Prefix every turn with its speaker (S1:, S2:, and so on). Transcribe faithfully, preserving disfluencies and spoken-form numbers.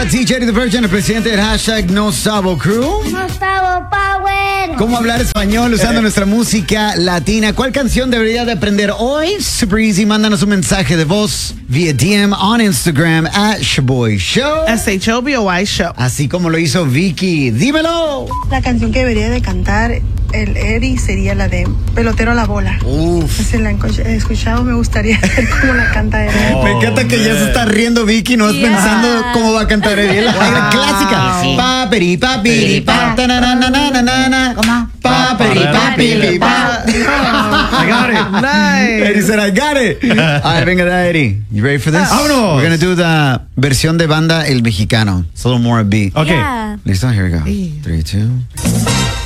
S1: D J The Virgin, el presidente del hashtag No Sabo Crew.
S2: No Sabo Power.
S1: ¿Cómo hablar español usando nuestra música latina? ¿Cuál canción debería de aprender hoy? Super easy, mándanos un mensaje de voz vía D M on Instagram at Shaboy Show.
S3: S H O B O Y Show.
S1: Así como lo hizo Vicky. ¡Dímelo!
S4: La canción que debería de cantar el Eddie sería la de Pelotero a la bola.
S1: Uf.
S4: Si la he escuchado, me gustaría ver cómo la canta él.
S1: Oh, me encanta que man. ya se está riendo Vicky, no yeah. pensando cómo va a cantar Eddie. La wow. clásica. Sí. Paperi, papiri, pa, ta, na, na, na, na, na, na. ¿Cómo? Paperi, papiri, pa. I got it. Nice. Eddie said, I got it. All right, venga, Eddie. You ready for this?
S5: Vámonos.
S1: We're going to do the versión de banda El Mexicano. It's a little more upbeat.
S5: Okay.
S2: Yeah.
S1: Listo, here we go. Three, two.